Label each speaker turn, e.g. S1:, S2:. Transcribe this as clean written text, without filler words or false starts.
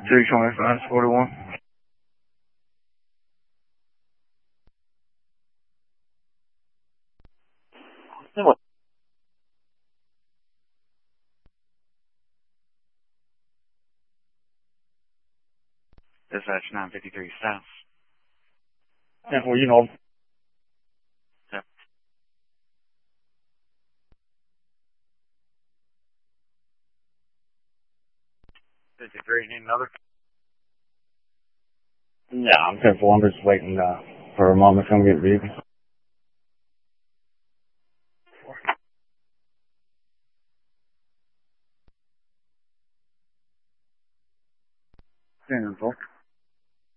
S1: 225-41.
S2: Dispatch 953 South.
S1: Yeah, well, you know.
S2: Yep. 53, need another?
S1: Yeah, I'm 10-4. I'm just waiting for a mom to come get the vehicle.